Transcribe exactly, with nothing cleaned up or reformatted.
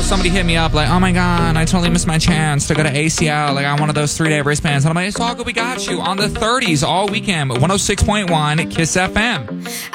somebody hit me up like, oh my God, I totally missed my chance to go to A C L. Like, I want one of those three-day wristbands. And I'm like, it's all good. We got you on the thirties all weekend. one oh six point one Kiss F M.